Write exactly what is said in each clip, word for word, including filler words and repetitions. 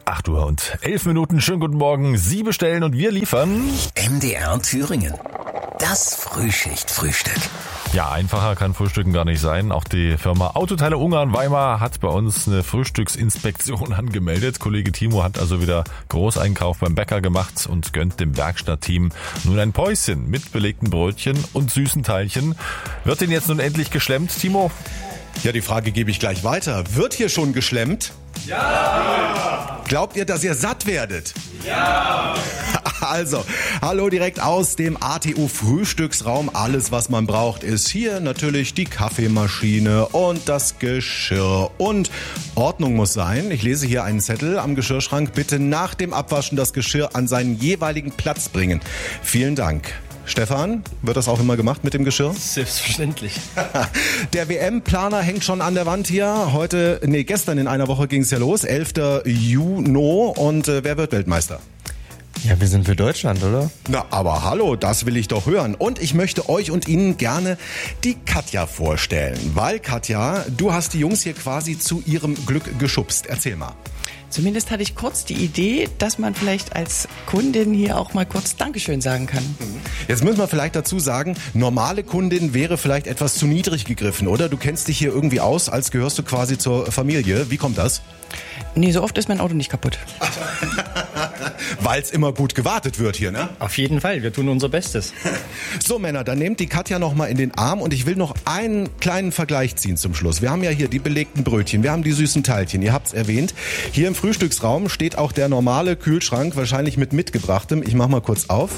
acht Uhr und elf Minuten. Schönen guten Morgen. Sie bestellen und wir liefern. M D R Thüringen. Das Frühschicht-Frühstück. Ja, einfacher kann Frühstücken gar nicht sein. Auch die Firma Autoteile Ungarn Weimar hat bei uns eine Frühstücksinspektion angemeldet. Kollege Timo hat also wieder Großeinkauf beim Bäcker gemacht und gönnt dem Werkstattteam nun ein Päuschen mit belegten Brötchen und süßen Teilchen. Wird denn jetzt nun endlich geschlemmt, Timo? Ja, die Frage gebe ich gleich weiter. Wird hier schon geschlemmt? Ja! Glaubt ihr, dass ihr satt werdet? Ja! Also, hallo direkt aus dem A T U Frühstücksraum. Alles, was man braucht, ist hier natürlich die Kaffeemaschine und das Geschirr. Und Ordnung muss sein. Ich lese hier einen Zettel am Geschirrschrank. Bitte nach dem Abwaschen das Geschirr an seinen jeweiligen Platz bringen. Vielen Dank. Stefan, wird das auch immer gemacht mit dem Geschirr? Selbstverständlich. Der W M-Planer hängt schon an der Wand hier. Heute, nee, gestern in einer Woche ging es ja los. elfter Juni. Und äh, wer wird Weltmeister? Ja, wir sind für Deutschland, oder? Na, aber hallo, das will ich doch hören. Und ich möchte euch und Ihnen gerne die Katja vorstellen. Weil, Katja, du hast die Jungs hier quasi zu ihrem Glück geschubst. Erzähl mal. Zumindest hatte ich kurz die Idee, dass man vielleicht als Kundin hier auch mal kurz Dankeschön sagen kann. Jetzt müssen wir vielleicht dazu sagen, normale Kundin wäre vielleicht etwas zu niedrig gegriffen, oder? Du kennst dich hier irgendwie aus, als gehörst du quasi zur Familie. Wie kommt das? Nee, so oft ist mein Auto nicht kaputt. Weil es immer gut gewartet wird hier, ne? Auf jeden Fall, wir tun unser Bestes. So Männer, dann nehmt die Katja noch mal in den Arm und ich will noch einen kleinen Vergleich ziehen zum Schluss. Wir haben ja hier die belegten Brötchen, wir haben die süßen Teilchen, ihr habt's erwähnt. Hier im Frühstücksraum steht auch der normale Kühlschrank, wahrscheinlich mit mitgebrachtem. Ich mach mal kurz auf.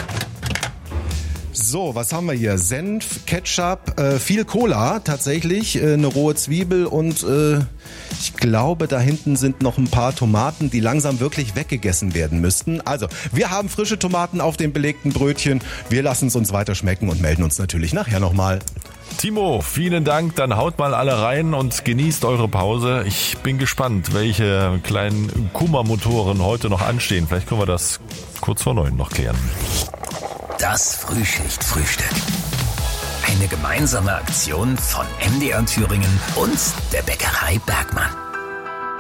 So, was haben wir hier? Senf, Ketchup, äh, viel Cola tatsächlich, äh, eine rohe Zwiebel und äh, ich glaube, da hinten sind noch ein paar Tomaten, die langsam wirklich weggegessen werden müssten. Also, wir haben frische Tomaten auf den belegten Brötchen. Wir lassen es uns weiter schmecken und melden uns natürlich nachher nochmal. Timo, vielen Dank. Dann haut mal alle rein und genießt eure Pause. Ich bin gespannt, welche kleinen Kummermotoren heute noch anstehen. Vielleicht können wir das kurz vor neun noch klären. Das Frühschicht-Frühstück. Eine gemeinsame Aktion von M D R Thüringen und der Bäckerei Bergmann.